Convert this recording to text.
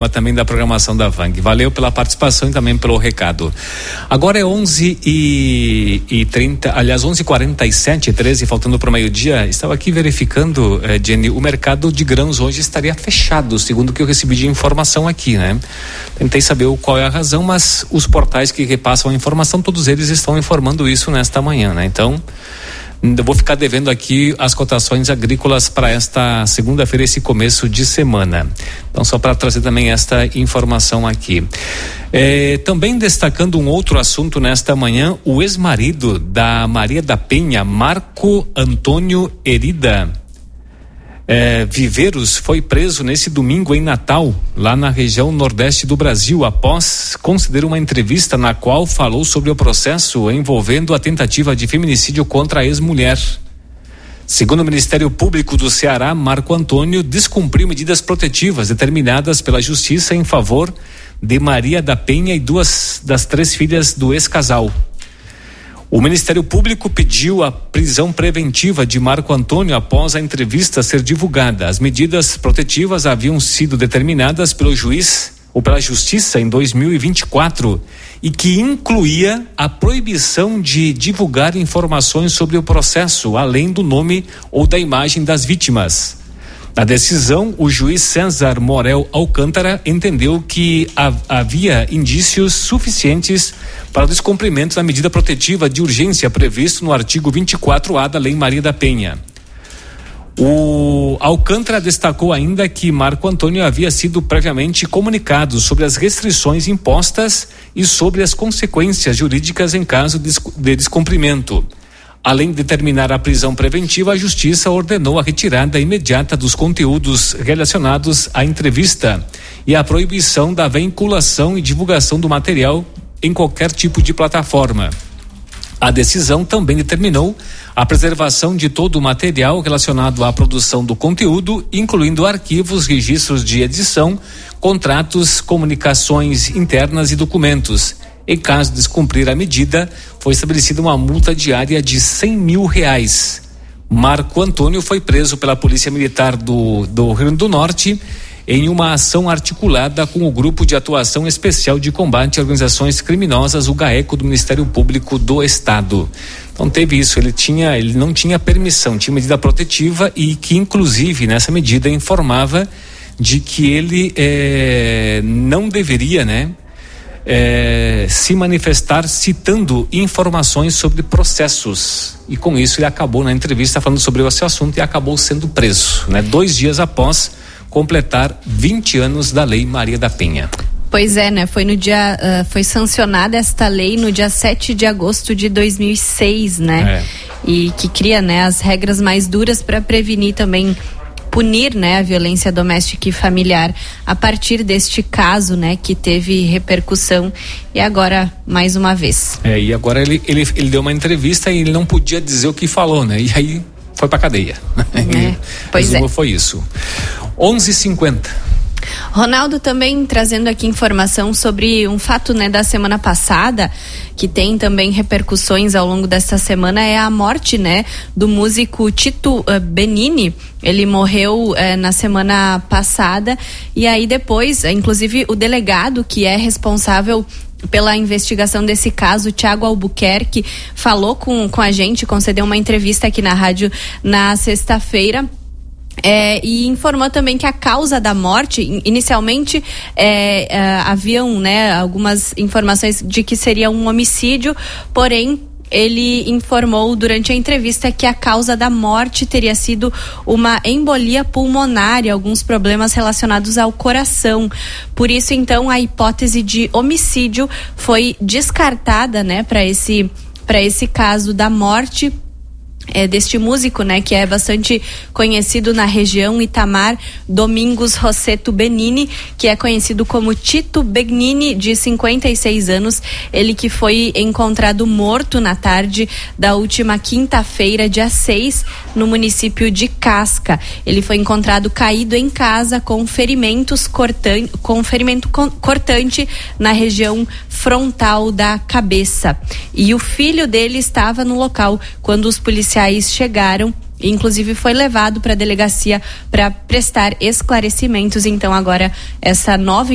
também da programação da Vang. Valeu pela participação e também pelo recado. Agora é 11h30, aliás 11h47, 13, faltando para o meio-dia. Estava aqui verificando, Jenny, o mercado de grãos hoje estaria fechado, segundo o que eu recebi de informação aqui, né? Tentei saber qual é a razão, mas os portais que repassam a informação, todos eles estão informando isso nesta manhã, né? Então, eu vou ficar devendo aqui as cotações agrícolas para esta segunda-feira, esse começo de semana. Então, só para trazer também esta informação aqui. Também destacando um outro assunto nesta manhã, o ex-marido da Maria da Penha, Marco Antônio Herida Viveiros, foi preso nesse domingo em Natal, lá na região nordeste do Brasil, após conceder uma entrevista na qual falou sobre o processo envolvendo a tentativa de feminicídio contra a ex-mulher. Segundo o Ministério Público do Ceará, Marco Antônio descumpriu medidas protetivas determinadas pela Justiça em favor de Maria da Penha e 2 das 3 filhas do ex-casal. O Ministério Público pediu a prisão preventiva de Marco Antônio após a entrevista ser divulgada. As medidas protetivas haviam sido determinadas pelo juiz ou pela Justiça em 2024 e que incluía a proibição de divulgar informações sobre o processo, além do nome ou da imagem das vítimas. Na decisão, o juiz César Morel Alcântara entendeu que havia indícios suficientes para o descumprimento da medida protetiva de urgência previsto no artigo 24A da Lei Maria da Penha. O Alcântara destacou ainda que Marco Antônio havia sido previamente comunicado sobre as restrições impostas e sobre as consequências jurídicas em caso de descumprimento. Além de determinar a prisão preventiva, a Justiça ordenou a retirada imediata dos conteúdos relacionados à entrevista e a proibição da vinculação e divulgação do material em qualquer tipo de plataforma. A decisão também determinou a preservação de todo o material relacionado à produção do conteúdo, incluindo arquivos, registros de edição, contratos, comunicações internas e documentos. Em caso de descumprir a medida, foi estabelecida uma multa diária de R$100 mil. Marco Antônio foi preso pela Polícia Militar do Rio Grande do Norte em uma ação articulada com o Grupo de Atuação Especial de Combate a Organizações Criminosas, o GAECO, do Ministério Público do Estado. Então teve isso, ele não tinha permissão, tinha medida protetiva e que inclusive nessa medida informava de que ele não deveria, se manifestar citando informações sobre processos, e com isso ele acabou na entrevista falando sobre esse assunto e acabou sendo preso, 2 dias após completar 20 anos da Lei Maria da Penha. Pois é, foi sancionada esta lei no dia 7 de agosto de 2006, e que cria, as regras mais duras para prevenir também, punir, a violência doméstica e familiar a partir deste caso, que teve repercussão, e agora mais uma vez. E agora ele deu uma entrevista e ele não podia dizer o que falou, e aí foi pra cadeia. Pois foi isso. 11h50. Ronaldo, também trazendo aqui informação sobre um fato, da semana passada, que tem também repercussões ao longo desta semana, é a morte, do músico Tito Benini. Ele morreu na semana passada, e aí depois, inclusive o delegado que é responsável pela investigação desse caso, Thiago Albuquerque, falou com a gente, concedeu uma entrevista aqui na rádio na sexta-feira. E informou também que a causa da morte, inicialmente haviam algumas informações de que seria um homicídio, porém ele informou durante a entrevista que a causa da morte teria sido uma embolia pulmonar e alguns problemas relacionados ao coração. Por isso, então, a hipótese de homicídio foi descartada, para esse caso da morte deste músico, que é bastante conhecido na região, Itamar Domingos Rosseto Benini, que é conhecido como Tito Benini, de 56 anos, ele que foi encontrado morto na tarde da última quinta-feira, dia 6, no município de Casca. Ele foi encontrado caído em casa com ferimento cortante na região frontal da cabeça. E o filho dele estava no local quando os policiais chegaram, inclusive foi levado para a delegacia para prestar esclarecimentos. Então agora essa nova